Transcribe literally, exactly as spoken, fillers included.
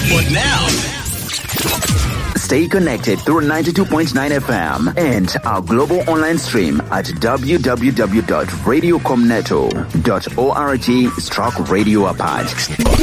But now, stay connected through ninety-two point nine F M and our global online stream at w w w dot radio comneto dot org stroke radio apart.